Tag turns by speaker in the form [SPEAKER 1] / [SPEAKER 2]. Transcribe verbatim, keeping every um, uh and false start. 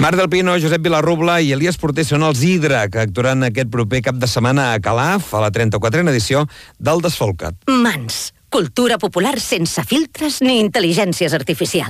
[SPEAKER 1] Marc del Pino, Josep Vilarrubla i Elias Porter són els Hidra, que actuaran aquest proper cap de setmana a Calaf, a la trenta-quatrena edició del Desfolcat.
[SPEAKER 2] Mans, cultura popular sense filtres ni intel·ligències artificials.